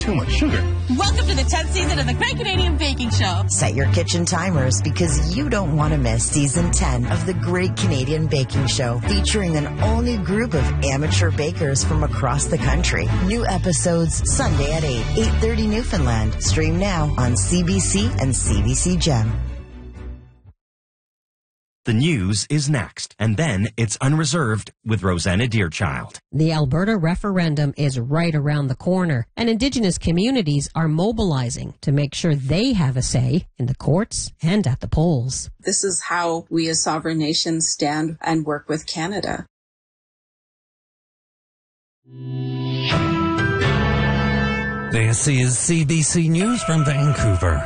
Too much sugar. Welcome to the 10th season of the Great Canadian Baking Show. Set your kitchen timers because you don't want to miss season 10 of the Great Canadian Baking Show, featuring an all-new group of amateur bakers from across the country. New episodes Sunday at 8, 8:30 Newfoundland. Stream now on CBC and CBC Gem. The news is next, and then it's Unreserved with Rosanna Deerchild. The Alberta referendum is right around the corner, and Indigenous communities are mobilizing to make sure they have a say in the courts and at the polls. This is how we as sovereign nations stand and work with Canada. This is CBC News from Vancouver.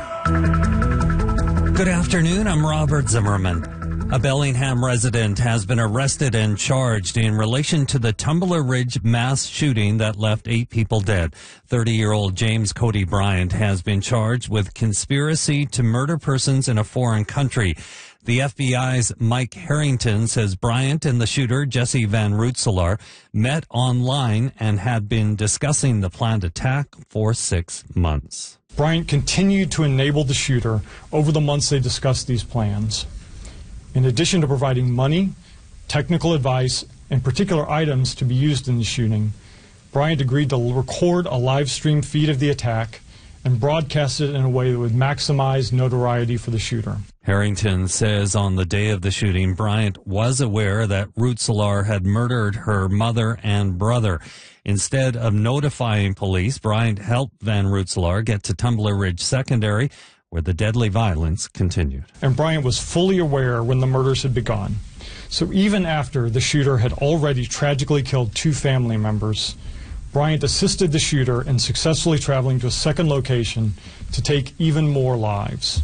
Good afternoon, I'm Robert Zimmerman. A Bellingham resident has been arrested and charged in relation to the Tumbler Ridge mass shooting that left 8 people dead. 30-year-old James Cody Bryant has been charged with conspiracy to murder persons in a foreign country. The FBI's Mike Harrington says Bryant and the shooter, Jesse Van Rootselaar, met online and had been discussing the planned attack for 6 months. Bryant continued to enable the shooter over the months they discussed these plans. In addition to providing money, technical advice, and particular items to be used in the shooting, Bryant agreed to record a live stream feed of the attack and broadcast it in a way that would maximize notoriety for the shooter. Harrington says on the day of the shooting, Bryant was aware that Rootselaar had murdered her mother and brother. Instead of notifying police, Bryant helped Van Rootselaar get to Tumbler Ridge Secondary, where the deadly violence continued. And Bryant was fully aware when the murders had begun. So even after the shooter had already tragically killed 2 family members, Bryant assisted the shooter in successfully traveling to a second location to take even more lives.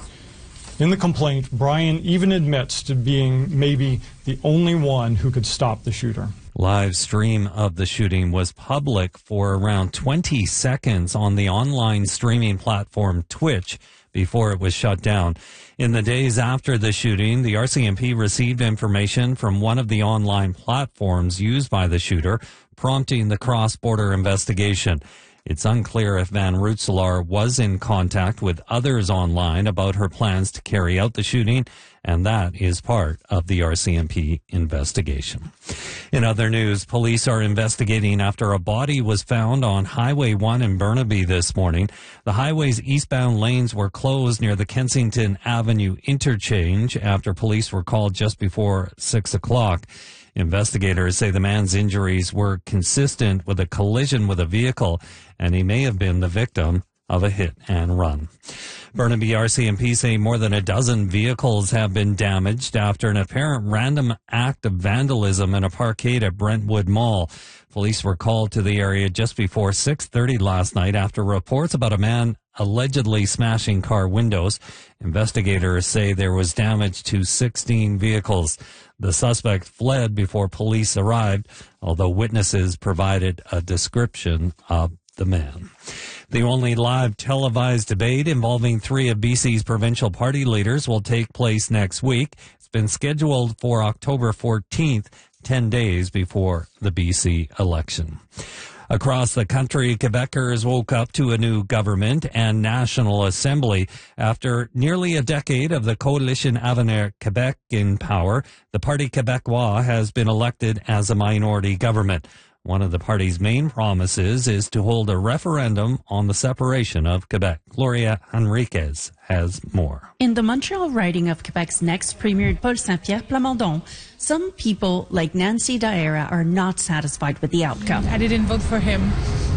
In the complaint, Bryant even admits to being maybe the only one who could stop the shooter. Live stream of the shooting was public for around 20 seconds on the online streaming platform Twitch before it was shut down. In the days after the shooting, the RCMP received information from one of the online platforms used by the shooter, prompting the cross-border investigation. It's unclear if Van Rootselaar was in contact with others online about her plans to carry out the shooting, and that is part of the RCMP investigation. In other news, police are investigating after a body was found on Highway 1 in Burnaby this morning. The highway's eastbound lanes were closed near the Kensington Avenue interchange after police were called just before 6 o'clock. Investigators say the man's injuries were consistent with a collision with a vehicle, and he may have been the victim of a hit and run. Burnaby RCMP say more than a dozen vehicles have been damaged after an apparent random act of vandalism in a parkade at Brentwood Mall. Police were called to the area just before 6:30 last night after reports about a man allegedly smashing car windows. Investigators say there was damage to 16 vehicles. The suspect fled before police arrived, although witnesses provided a description of the man. The only live televised debate involving 3 of BC's provincial party leaders will take place next week. It's been scheduled for October 14th, 10 days before the BC election. Across the country, Quebecers woke up to a new government and National Assembly. After nearly a decade of the Coalition Avenir Quebec in power, the Parti Québécois has been elected as a minority government. One of the party's main promises is to hold a referendum on the separation of Quebec. Gloria Henriquez has more. In the Montreal riding of Quebec's next premier, Paul Saint-Pierre Plamondon, some people like Nancy Daera are not satisfied with the outcome. I didn't vote for him,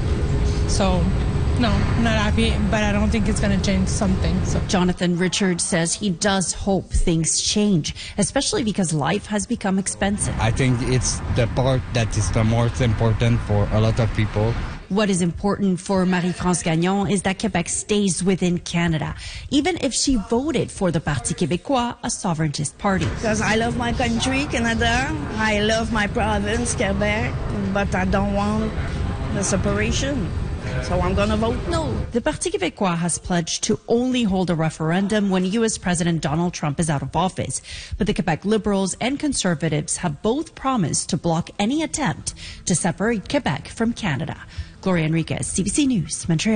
so no, I'm not happy, but I don't think it's going to change something. So. Jonathan Richard says he does hope things change, especially because life has become expensive. I think it's the part that is the most important for a lot of people. What is important for Marie-France Gagnon is that Quebec stays within Canada, even if she voted for the Parti Québécois, a sovereigntist party. Because I love my country, Canada. I love my province, Quebec, but I don't want the separation. So I'm going to vote no. The Parti Québécois has pledged to only hold a referendum when U.S. President Donald Trump is out of office. But the Quebec Liberals and Conservatives have both promised to block any attempt to separate Quebec from Canada. Gloria Enriquez, CBC News, Montreal.